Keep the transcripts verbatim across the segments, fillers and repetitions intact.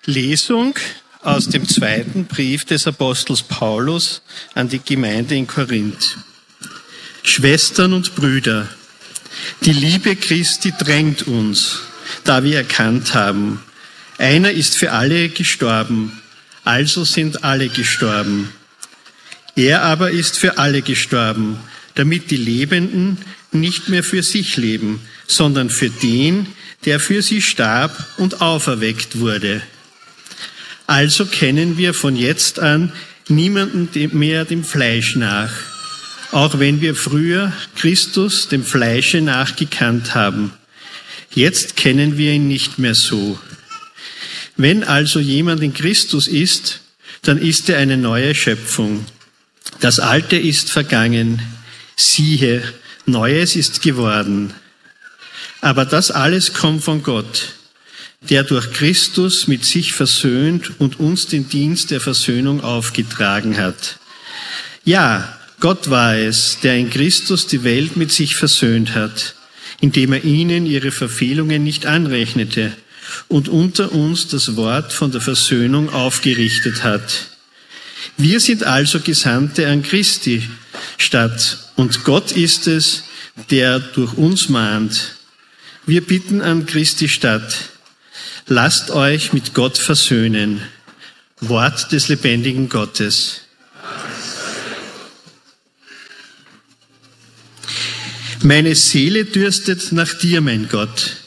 Lesung aus dem zweiten Brief des Apostels Paulus an die Gemeinde in Korinth. Schwestern und Brüder, die Liebe Christi drängt uns, da wir erkannt haben, einer ist für alle gestorben, also sind alle gestorben. Er aber ist für alle gestorben, damit die Lebenden nicht mehr für sich leben, sondern für den, der für sie starb und auferweckt wurde. Also kennen wir von jetzt an niemanden mehr dem Fleisch nach, auch wenn wir früher Christus dem Fleische nach gekannt haben. Jetzt kennen wir ihn nicht mehr so. Wenn also jemand in Christus ist, dann ist er eine neue Schöpfung. Das Alte ist vergangen, siehe, Neues ist geworden. Aber das alles kommt von Gott, der durch Christus mit sich versöhnt und uns den Dienst der Versöhnung aufgetragen hat. Ja, Gott war es, der in Christus die Welt mit sich versöhnt hat, indem er ihnen ihre Verfehlungen nicht anrechnete und unter uns das Wort von der Versöhnung aufgerichtet hat. Wir sind also Gesandte an Christi Stadt und Gott ist es, der durch uns mahnt. Wir bitten an Christi Stadt, lasst euch mit Gott versöhnen. Wort des lebendigen Gottes. Meine Seele dürstet nach dir, mein Gott.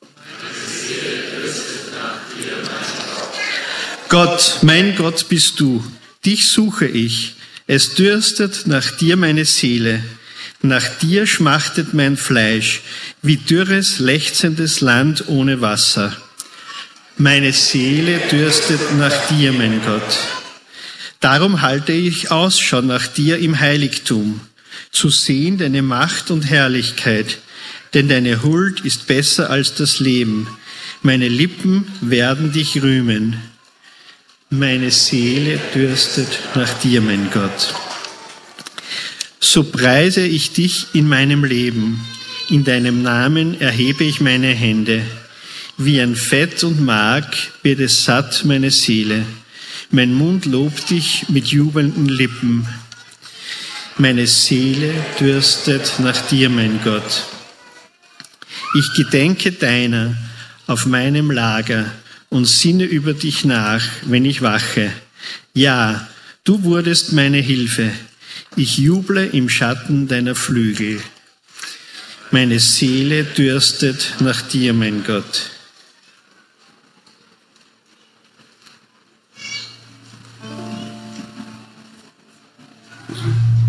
Gott, mein Gott bist du, dich suche ich. Es dürstet nach dir meine Seele. Nach dir schmachtet mein Fleisch, wie dürres, lechzendes Land ohne Wasser. Meine Seele dürstet nach dir, mein Gott. Darum halte ich Ausschau nach dir im Heiligtum, zu sehen deine Macht und Herrlichkeit, denn deine Huld ist besser als das Leben. Meine Lippen werden dich rühmen. Meine Seele dürstet nach dir, mein Gott. So preise ich dich in meinem Leben, in deinem Namen erhebe ich meine Hände. Wie an Fett und Mark wird es satt meine Seele. Mein Mund lobt dich mit jubelnden Lippen. Meine Seele dürstet nach dir, mein Gott. Ich gedenke deiner auf meinem Lager und sinne über dich nach, wenn ich wache. Ja, du wurdest meine Hilfe. Ich juble im Schatten deiner Flügel. Meine Seele dürstet nach dir, mein Gott.